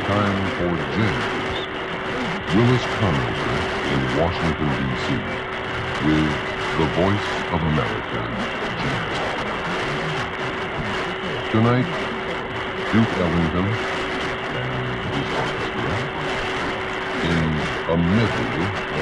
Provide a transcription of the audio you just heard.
time for Jazz. Willis Conover in Washington, D.C. with the Voice of America, Jazz. Tonight, Duke Ellington and his orchestra in a medley